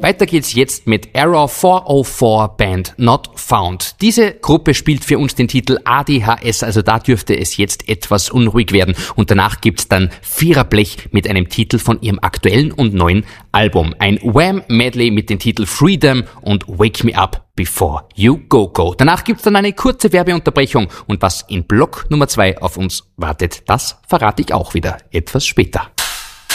Weiter geht's jetzt mit Error 404 Band Not Found. Diese Gruppe spielt für uns den Titel ADHS, also da dürfte es jetzt etwas unruhig werden. Und danach gibt's dann Viererblech mit einem Titel von ihrem aktuellen und neuen Album. Ein Wham-Medley mit den Titeln Freedom und Wake Me Up Before You Go Go. Danach gibt's dann eine kurze Werbeunterbrechung und was in Block Nummer 2 auf uns wartet, das verrate ich auch wieder etwas später.